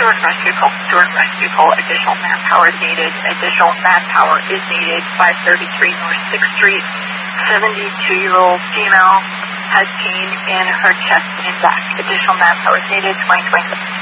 Stewart Rescue Call. Stewart Rescue Call. Additional manpower is needed. Additional manpower is needed. 533 North 6th Street. 72-year-old female has pain in her chest and back. Additional manpower is needed. 2020.